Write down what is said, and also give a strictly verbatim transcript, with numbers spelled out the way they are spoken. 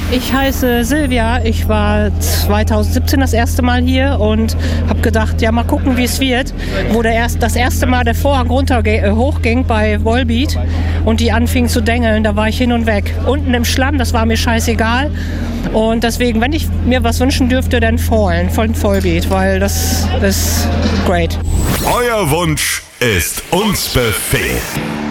Ich heiße Silvia. Ich war zwanzig siebzehn das erste Mal hier und habe gedacht, ja, mal gucken, wie es wird. Wo der erst, das erste Mal der Vorhang runter äh, hochging bei Volbeat und die anfingen zu dengeln, da war ich hin und weg. Unten im Schlamm, das war mir scheißegal. Und deswegen, wenn ich mir was wünschen dürfte, dann Fallen von Volbeat, weil das ist great. Euer Wunsch ist uns Befehl.